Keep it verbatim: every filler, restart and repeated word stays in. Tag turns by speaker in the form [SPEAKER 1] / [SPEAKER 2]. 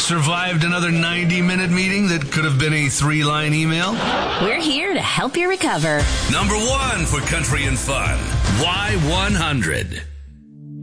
[SPEAKER 1] Survived another ninety-minute meeting that could have been a three-line email?
[SPEAKER 2] We're here to help you recover.
[SPEAKER 3] Number one for country and fun, Y one hundred.